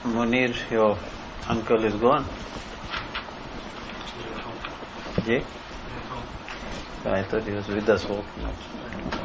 Munir, your uncle is gone? Yeah? I thought he was with us walking up.